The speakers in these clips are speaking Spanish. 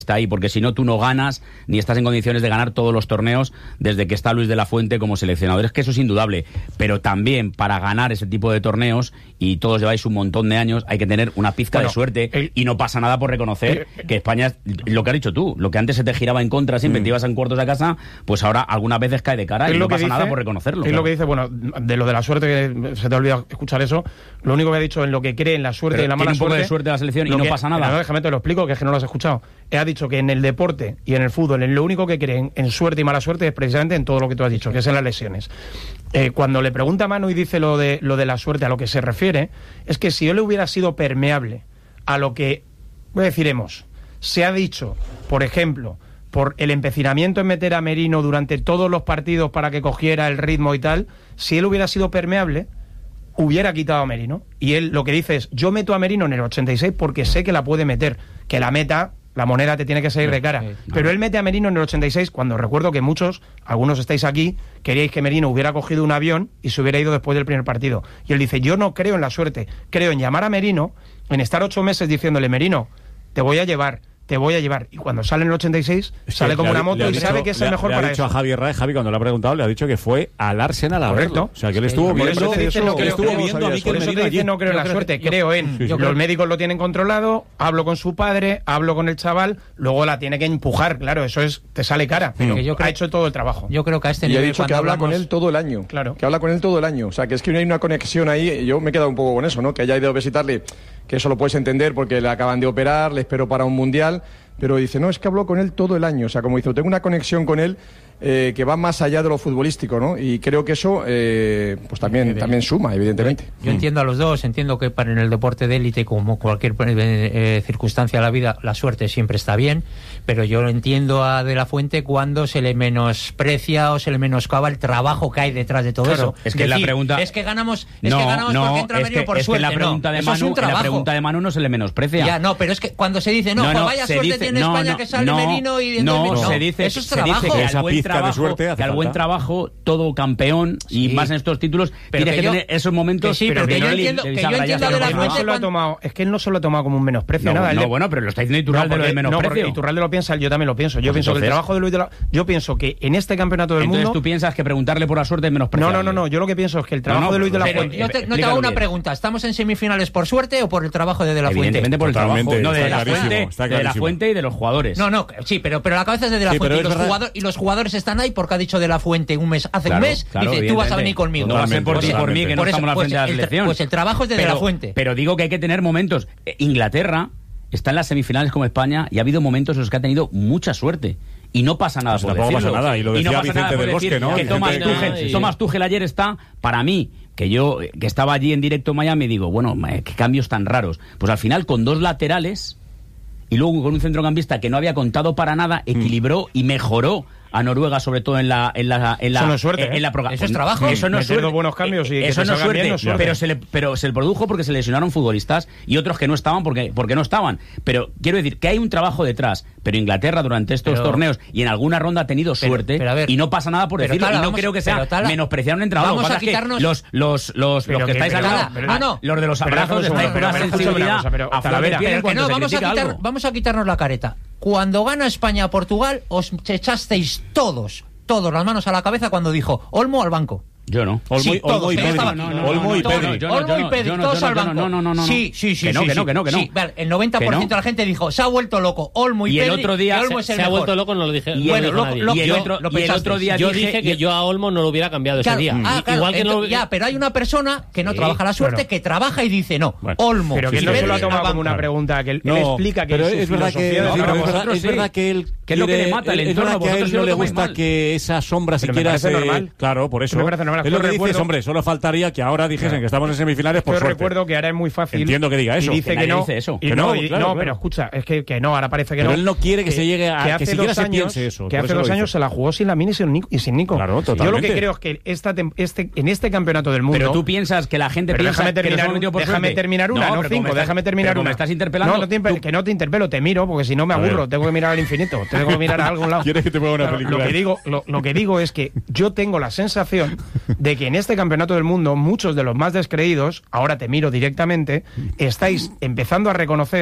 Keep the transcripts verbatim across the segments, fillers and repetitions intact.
está ahí, porque si no tú no ganas ni estás en condiciones de ganar todos los torneos desde que está Luis de la Fuente como seleccionador. Es que eso es indudable, pero también para ganar ese tipo de torneos, y todos lleváis un montón de años, hay que tener una pizca bueno, de suerte, el, y no pasa nada por reconocer el, que España, lo que has dicho tú, lo que antes se te giraba en contra siempre, mm. te ibas en cuartos a casa, pues ahora algunas veces cae de cara y no pasa dice, nada por reconocerlo. Es claro. Lo que dice, bueno, de lo de la suerte, que se te ha olvidado escuchar eso, lo único que ha dicho en lo que cree en la suerte pero y en la mala un poco suerte, de suerte de la selección y no que, pasa nada. No, déjame te lo explico, que es que no lo has escuchado. Él ha dicho que en el deporte y en el fútbol, en lo único que creen en suerte y mala suerte es precisamente en todo lo que tú has dicho, que es en las lesiones. Eh, cuando le pregunta a Manu y dice lo de, lo de la suerte, a lo que se refiere, es que si yo le hubiera sido permeable a lo que, voy a decir, hemos, se ha dicho, por ejemplo, por el empecinamiento en meter a Merino durante todos los partidos para que cogiera el ritmo y tal, si él hubiera sido permeable, hubiera quitado a Merino. Y él lo que dice es, yo meto a Merino en el ochenta y seis porque sé que la puede meter, que la meta... La moneda te tiene que salir de cara. Sí, sí. Pero él mete a Merino en el ochenta y seis cuando recuerdo que muchos, algunos estáis aquí, queríais que Merino hubiera cogido un avión y se hubiera ido después del primer partido. Y él dice, yo no creo en la suerte, creo en llamar a Merino, en estar ocho meses diciéndole, Merino, te voy a llevar, te voy a llevar. Y cuando sale en el ochenta y seis, es sale como una moto y dicho, sabe que es el mejor le para ha dicho eso. A Javier Rae, Javi, cuando le ha preguntado, le ha dicho que fue al Arsenal a verlo. O sea, que él estuvo sí, viendo, dice, no creo, estuvo creo, viendo a Mikel Merino. Merino allí. No creo en la suerte, yo, creo en. Sí, sí, los creo. Médicos lo tienen controlado, hablo con su padre, hablo con el chaval, luego la tiene que empujar, claro, eso es, te sale cara. Pero yo creo, ha hecho todo el trabajo. Yo creo que a este nivel. Y ha dicho que hablamos... habla con él todo el año. Claro. Que habla con él todo el año. O sea, que es que no hay una conexión ahí. Yo me he quedado un poco con eso, ¿no? Que haya ido a visitarle, que eso lo puedes entender porque le acaban de operar, le espero para un mundial. Pero dice, no, es que habló con él todo el año. O sea, como dice, tengo una conexión con él eh, que va más allá de lo futbolístico, ¿no? Y creo que eso, eh, pues también, también suma, evidentemente. Yo mm. entiendo a los dos, entiendo que para en el deporte de élite, como cualquier eh, circunstancia de la vida, la suerte siempre está bien, pero yo entiendo a De la Fuente cuando se le menosprecia o se le menoscaba el trabajo que hay detrás de todo claro, eso. Es que decir, la pregunta... Es que ganamos, es no, que ganamos no, porque entra es Merino que, por es suerte. Que la pregunta, no, de eso Manu, es un trabajo. La pregunta de Manu no se le menosprecia. Ya, no, pero es que cuando se dice, no, no, no vaya suerte dice, tiene no, España no, que sale no, Merino y... No, no, se dice, eso es se trabajo. dice que esa al buen pizca trabajo, de suerte hace que al buen falta. trabajo, todo campeón, y sí. más en estos títulos, pero tienes que, que yo, tener esos momentos... Que sí, pero que, que yo entiendo, que yo entiendo de la Fuente... Lo ha tomado, es que él no se lo ha tomado como un menosprecio, no, nada. No, le... bueno, pero lo está diciendo Iturralde no, lo del menosprecio. No, Iturralde lo piensa, yo también lo pienso. Yo pues pienso entonces... que el trabajo de Luis de la... Yo pienso que en este campeonato del entonces mundo... tú piensas que preguntarle por la suerte es menospreciable. No, no, no, no, yo lo que pienso es que el trabajo no, no, de Luis de la Fuente... Yo te, no te hago una pregunta, ¿estamos en semifinales por suerte o por el trabajo de De la Fuente? Evidentemente por el trabajo, no, de la Fuente, de la Fuente y de los jugadores. No, no, sí, pero, pero la cabeza es de De la Fuente y los, jugador, y los jugadores están ahí porque ha dicho De la Fuente un mes, hace claro, un mes, claro, dice, tú vas a venir conmigo. No va a ser por ti y por mí, que no estamos a la frente de la selección. Pues el trabajo es de De la Fuente. Pero digo que hay que tener momentos. Inglaterra está en las semifinales como España y ha habido momentos en los que ha tenido mucha suerte. Y no pasa nada pues por decirlo. Pasa nada. Y lo decía y no Vicente del Bosque, ¿no? Que Tomás Tuchel, y... Tomás Tuchel ayer está, para mí, que yo que estaba allí en directo en Miami, digo, bueno, qué cambios tan raros. Pues al final, con dos laterales y luego con un centrocampista que no había contado para nada, equilibró mm. y mejoró a Noruega, sobre todo en la en la en la, eso no es suerte, en, en la ¿eh? Eso es trabajo. Eso no es suerte. buenos cambios y eso que no es suerte, bien, no suerte. Pero se le pero se le produjo porque se lesionaron futbolistas y otros que no estaban porque porque no estaban. Pero quiero decir que hay un trabajo detrás. Pero Inglaterra durante estos pero, torneos y en alguna ronda ha tenido pero, suerte pero ver, y no pasa nada por decirlo. Tala, y no vamos, creo que sea tala, menospreciar un entrenador. Vamos a quitarnos los los los, los que estáis acá, no, no, los de los abrazos estáis con una sensibilidad a Talavera. Pero que no, vamos a quitar vamos a quitarnos la careta. Cuando gana España a Portugal os echasteis todos todos las manos a la cabeza cuando dijo Olmo al banco. Yo no. Olmo, sí, Olmo todos, y Pedri. No, no, no, Olmo y Pedri. Olmo y Pedri, todos al banco. No, no, no, no. Sí, sí, sí. Que no, sí, que no, que no, que no. Sí, vale, el noventa por ciento de la gente dijo, se ha vuelto loco Olmo y, y Pedri. El otro día y Olmo se, es el se ha mejor. vuelto loco, no lo dije. Y, bueno, lo, lo, y, el, yo, otro, lo y el otro día yo dije, dije que yo a Olmo no lo hubiera cambiado claro, ese día. Ah, claro, Igual que entonces, no... Ya, pero hay una persona que no sí, trabaja la suerte, claro. que trabaja y dice no. Bueno, Olmo. Pero que sí, no se lo ha tomado como una pregunta, que él, no, él explica que pero es, es verdad que es verdad que él que es lo que le mata el entorno. Que a él no le gusta que esa sombra siquiera se normal. Claro, por eso. Es lo que dices, hombre, solo faltaría que ahora dijesen que estamos en semifinales por suerte. Yo recuerdo que ahora es muy fácil. Entiendo que diga eso. Y dice que, que no. Dice eso. Y que no, no, y, claro, no claro. pero escucha, es que, que no, ahora parece que pero no. Pero él no quiere que, que se llegue a que, que siquiera se piense eso. Que hace dos años se la jugó sin Lamine y sin Nico. Claro, totalmente. Yo lo que creo es que esta, este, en este campeonato del mundo. Pero tú piensas que la gente piensa déjame terminar, que nos déjame terminar una, no, no cinco, déjame terminar una. ¿Me estás interpelando? No, no te, que no te interpelo, te miro, porque si no me aburro, tengo que mirar al infinito, tengo que mirar a algún lado. ¿Quieres que te ponga una película? Lo que digo, lo, lo que digo es que yo tengo la sensación de que en este campeonato del mundo muchos de los más descreídos, ahora te miro directamente, estáis empezando a reconocer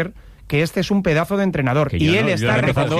que este es un pedazo de entrenador. Que y yo él no, está recogiendo